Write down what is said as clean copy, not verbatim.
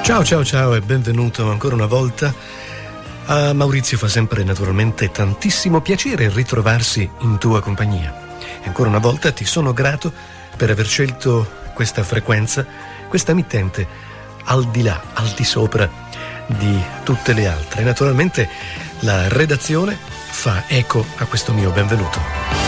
Ciao ciao ciao e benvenuto ancora una volta. A Maurizio fa sempre naturalmente tantissimo piacere ritrovarsi in tua compagnia. E ancora una volta ti sono grato per aver scelto questa frequenza, questa mittente al di là, al di sopra di tutte le altre. E naturalmente la redazione fa eco a questo mio benvenuto.